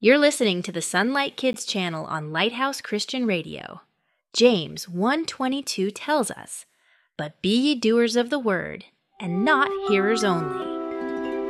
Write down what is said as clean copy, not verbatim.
You're listening to the Sunlight Kids channel on Lighthouse Christian Radio. James 1:22 tells us, "But be ye doers of the word, and not hearers only."